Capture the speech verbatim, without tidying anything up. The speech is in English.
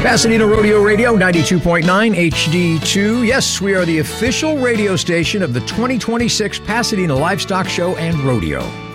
Pasadena Rodeo Radio, ninety-two point nine H D two. Yes, we are the official radio station of the twenty twenty-six Pasadena Livestock Show and Rodeo.